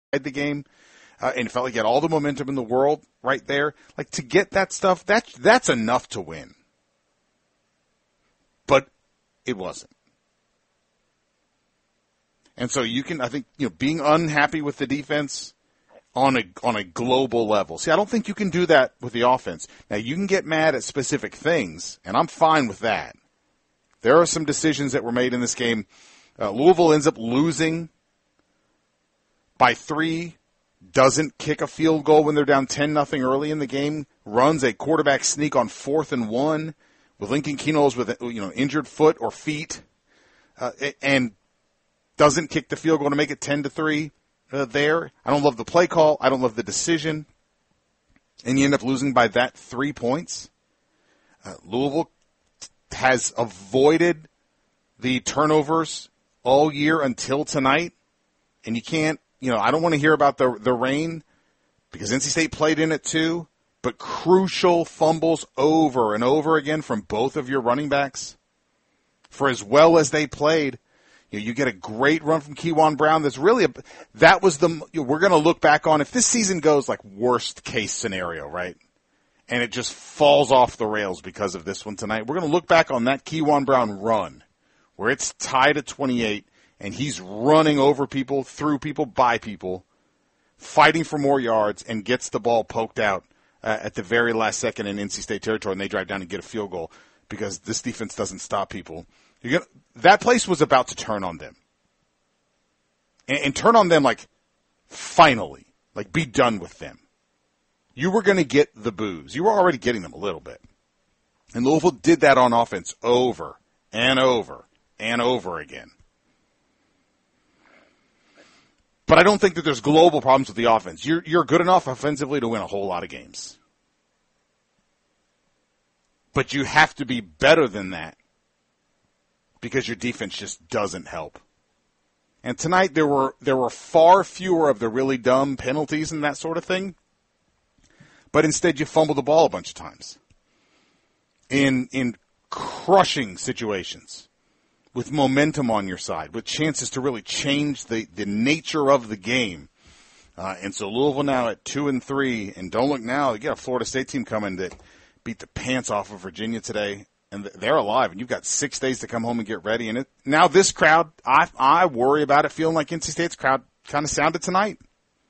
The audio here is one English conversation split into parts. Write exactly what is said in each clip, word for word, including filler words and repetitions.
the game, uh, and it felt like you had all the momentum in the world right there. Like, to get that stuff, that's, that's enough to win. But it wasn't. And so you can, I think, you know, being unhappy with the defense on a on a global level. See, I don't think you can do that with the offense. Now, you can get mad at specific things, and I'm fine with that. There are some decisions that were made in this game. Uh, Louisville ends up losing by three, doesn't kick a field goal when they're down ten nothing early in the game, runs a quarterback sneak on fourth and one with Lincoln Kienholz with, you know, injured foot or feet, uh, and doesn't kick the field goal to make it ten to three uh, there. I don't love the play call. I don't love the decision. And you end up losing by that three points. Uh, Louisville has avoided the turnovers all year until tonight. And you can't, you know, I don't want to hear about the the rain because N C State played in it too, but crucial fumbles over and over again from both of your running backs. For as well as they played, you know, you get a great run from Kewan Brown. That's really a, that was the, you know, we're going to look back on if this season goes like worst case scenario, right? And it just falls off the rails because of this one tonight. We're going to look back on that Kewan Brown run where it's tied at twenty-eight and he's running over people, through people, by people, fighting for more yards and gets the ball poked out uh, at the very last second in N C State territory and they drive down and get a field goal because this defense doesn't stop people. You get, that place was about to turn on them. And, and turn on them like finally, like be done with them. You were going to get the boos. You were already getting them a little bit. And Louisville did that on offense over and over and over again. But I don't think that there's global problems with the offense. You're, you're good enough offensively to win a whole lot of games. But you have to be better than that because your defense just doesn't help. And tonight there were there were far fewer of the really dumb penalties and that sort of thing. But instead you fumbled the ball a bunch of times. In in crushing situations. With momentum on your side. With chances to really change the, the nature of the game. Uh, and so Louisville now at two and three. And don't look now, you got a Florida State team coming that beat the pants off of Virginia today. And they're alive, and you've got six days to come home and get ready. And it, now this crowd, I I worry about it feeling like N C State's crowd kind of sounded tonight.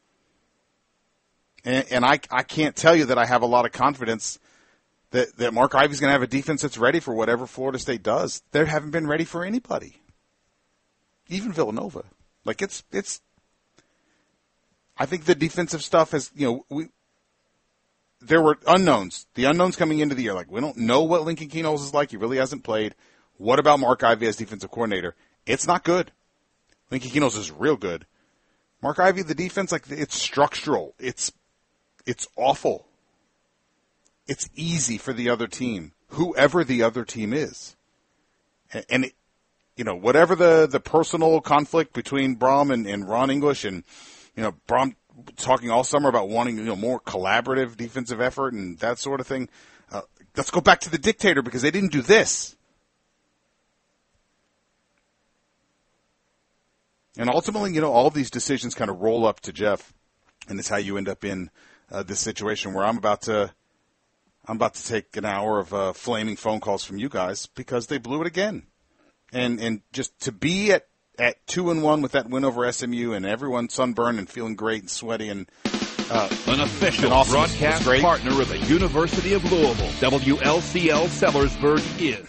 And, and I I can't tell you that I have a lot of confidence that, that Mark Ivey's going to have a defense that's ready for whatever Florida State does. They haven't been ready for anybody, even Villanova. Like it's it's. I think the defensive stuff has, you know, we. There were unknowns. The unknowns coming into the year. Like, we don't know what Lincoln Kienholz is like. He really hasn't played. What about Mark Ivey as defensive coordinator? It's not good. Lincoln Kienholz is real good. Mark Ivey, the defense, like, it's structural. It's, it's awful. It's easy for the other team, whoever the other team is. And, and it, you know, whatever the, the personal conflict between Brom and, and Ron English and, you know, Brom talking all summer about wanting, you know, more collaborative defensive effort and that sort of thing. Uh, let's go back to the dictator because they didn't do this. And ultimately, you know, all of these decisions kind of roll up to Jeff, and it's how you end up in uh, this situation where I'm about to, I'm about to take an hour of uh, flaming phone calls from you guys because they blew it again, and and just to be at. At two and one with that win over S M U and everyone sunburned and feeling great and sweaty and uh, an official awesome. broadcast partner of the University of Louisville, W L C L Sellersburg is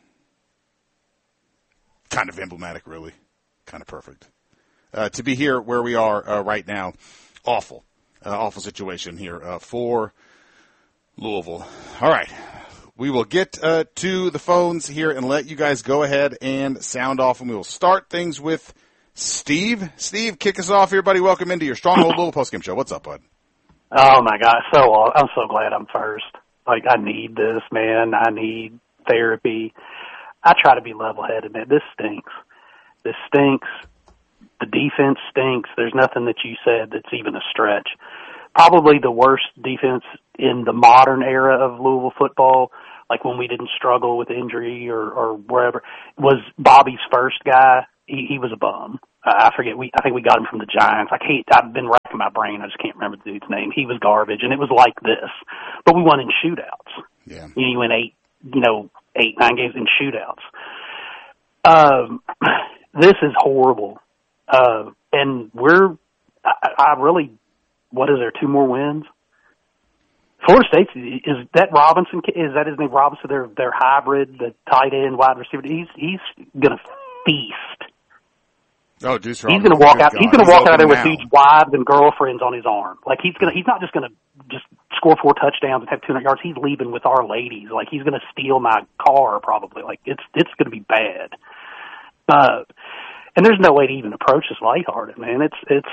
kind of emblematic, really, kind of perfect uh, to be here where we are uh, right now. Awful, uh, awful situation here uh, for Louisville. All right. We will get uh, to the phones here and let you guys go ahead and sound off, and we will start things with Steve. Steve, kick us off here, buddy. Welcome into your Stronghold Louisville postgame show. What's up, bud? Oh, my God. So I'm so glad I'm first. Like, I need this, man. I need therapy. I try to be level-headed, man. This stinks. This stinks. The defense stinks. There's nothing that you said that's even a stretch. Probably the worst defense in the modern era of Louisville football, like when we didn't struggle with injury or, or wherever, was Bobby's first guy. He, he was a bum. Uh, I forget. We I think we got him from the Giants. I can't. I've been racking my brain. I just can't remember the dude's name. He was garbage, and it was like this. But we won in shootouts. Yeah. You know, you win eight, you know, eight nine games in shootouts. Um, this is horrible. Uh, and we're. I, I really. What is there? Two more wins. Florida State is that Robinson? Is that his name? Robinson? Their their hybrid, the tight end, wide receiver. He's he's gonna feast. Oh, Deuce He's going to walk out. He's going to walk out there with dudes' wives and girlfriends on his arm. Like he's going to. He's not just going to just score four touchdowns and have two hundred yards. He's leaving with our ladies. Like he's going to steal my car probably. Like it's it's going to be bad. Uh, and there's no way to even approach this lighthearted, man. It's it's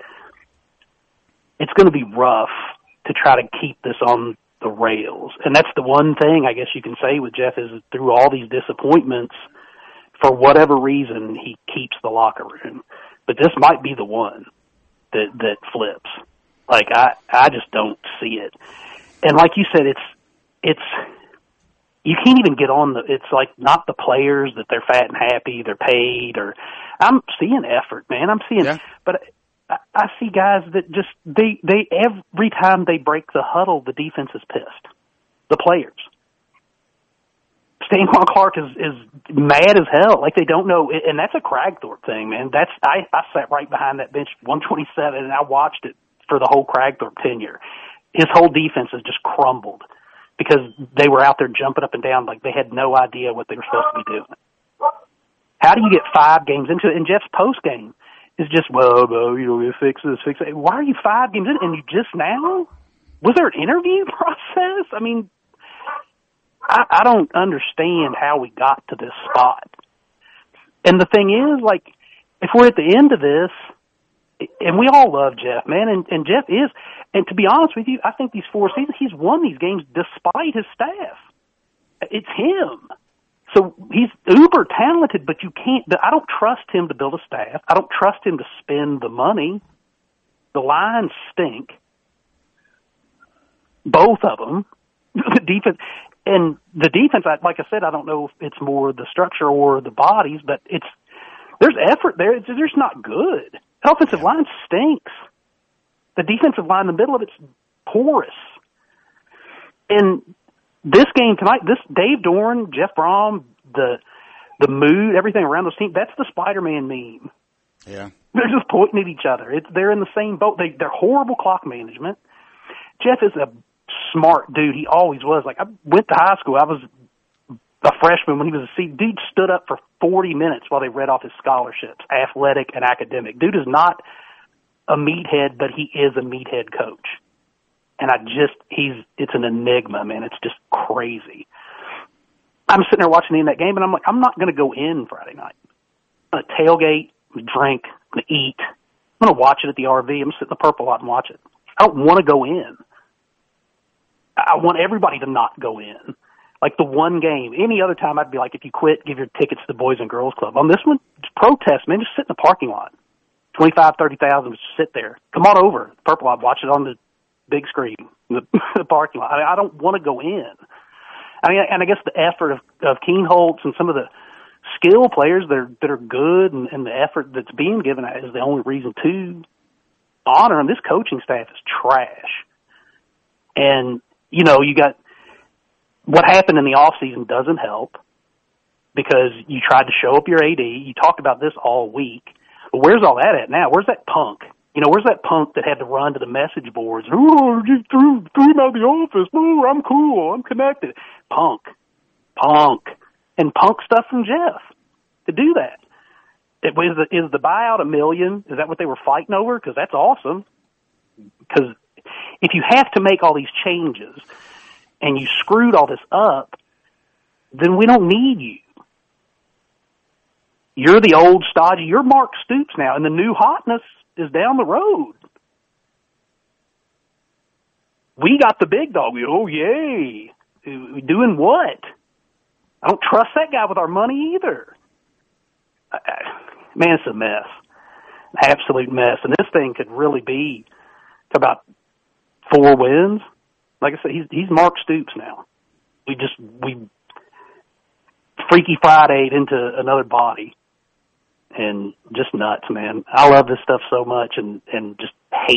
it's going to be rough to try to keep this on the rails. And that's the one thing I guess you can say with Jeff is through all these disappointments. For whatever reason, he keeps the locker room. But this might be the one that that flips. Like, I, I just don't see it. And like you said, it's, it's, you can't even get on the, it's like not the players that they're fat and happy, they're paid, or, I'm seeing effort, man. I'm seeing, yeah. But I, I see guys that just, they, they, every time they break the huddle, the defense is pissed. The players. Stanquan Clark is, is mad as hell. Like they don't know, and that's a Cragthorpe thing, man. That's I, I sat right behind that bench, one twenty-seven, and I watched it for the whole Cragthorpe tenure. His whole defense has just crumbled because they were out there jumping up and down like they had no idea what they were supposed to be doing. How do you get five games into it? And Jeff's post game is just, well, well, you know, we fix this, fix it. Why are you five games in and you just now? Was there an interview process? I mean. I, I don't understand how we got to this spot. And the thing is, like, if we're at the end of this, and we all love Jeff, man, and, and Jeff is, and to be honest with you, I think these four seasons, he's won these games despite his staff. It's him. So he's uber talented, but you can't, I don't trust him to build a staff. I don't trust him to spend the money. The lines stink. Both of them. The defense. And the defense, like I said, I don't know if it's more the structure or the bodies, but it's there's effort there. It's just not good. The offensive line stinks. The defensive line in the middle of it's porous. And this game tonight, this Dave Doeren, Jeff Brom, the the mood, everything around those teams, that's the Spider-Man meme. Yeah. They're just pointing at each other. It's they're in the same boat. They, they're horrible clock management. Jeff is a smart dude. He always was. Like, I went to high school. I was a freshman when he was a senior. Dude stood up for forty minutes while they read off his scholarships, athletic and academic. Dude is not a meathead, but he is a meathead coach. And I just, he's, it's an enigma, man. It's just crazy. I'm sitting there watching the end of that game, and I'm like, I'm not going to go in Friday night. I'm going to tailgate, drink, I'm going to eat. I'm going to watch it at the R V. I'm going to sit in the Purple Lot and watch it. I don't want to go in. I want everybody to not go in. Like the one game. Any other time I'd be like, if you quit, give your tickets to the Boys and Girls Club. On this one, just protest, man. Just sit in the parking lot. twenty-five, thirty thousand, just sit there. Come on over. Purple Lot, watch it on the big screen, the, the parking lot. I, mean, I don't want to go in. I mean, and I guess the effort of, of Keenholz and some of the skill players that are, that are good and, and the effort that's being given is the only reason to honor them. This coaching staff is trash. And, you know, you got what happened in the off season doesn't help because you tried to show up your A D. You talked about this all week. But where's all that at now? Where's that punk? You know, where's that punk that had to run to the message boards? Oh, you threw, threw him out of the office. Oh, I'm cool. I'm connected. Punk. Punk. And punk stuff from Jeff to do that. It was the, is the buyout a million? Is that what they were fighting over? Because that's awesome. Because if you have to make all these changes and you screwed all this up, then we don't need you. You're the old stodgy. You're Mark Stoops now, and the new hotness is down the road. We got the big dog. Oh, yay. Doing what? I don't trust that guy with our money either. Man, it's a mess. Absolute mess. And this thing could really be about four wins. Like I said, he's, he's Mark Stoops now. We just, we Freaky Friday'd into another body. and just nuts, man. I love this stuff so much, and and just hate